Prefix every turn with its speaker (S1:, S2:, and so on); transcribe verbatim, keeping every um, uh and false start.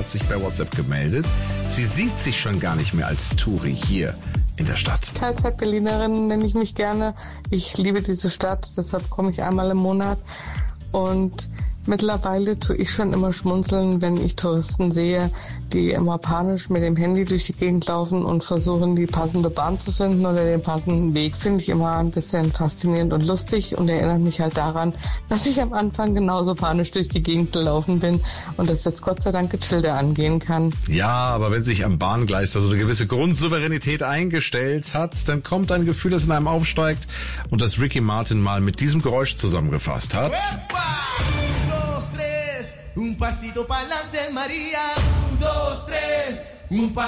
S1: hat sich bei WhatsApp gemeldet. Sie sieht sich schon gar nicht mehr als Touri hier in der Stadt.
S2: Teilzeit-Berlinerin nenne ich mich gerne. Ich liebe diese Stadt, deshalb komme ich einmal im Monat. Und mittlerweile tue ich schon immer schmunzeln, wenn ich Touristen sehe, die immer panisch mit dem Handy durch die Gegend laufen und versuchen, die passende Bahn zu finden oder den passenden Weg. Finde ich immer ein bisschen faszinierend und lustig und erinnert mich halt daran, dass ich am Anfang genauso panisch durch die Gegend gelaufen bin und das jetzt Gott sei Dank gechillter angehen kann.
S1: Ja, aber wenn sich am Bahngleis da so eine gewisse Grundsouveränität eingestellt hat, dann kommt ein Gefühl, das in einem aufsteigt und das Ricky Martin mal mit diesem Geräusch zusammengefasst hat.
S3: Un pasito pa'lante, María. Un, dos, tres. Un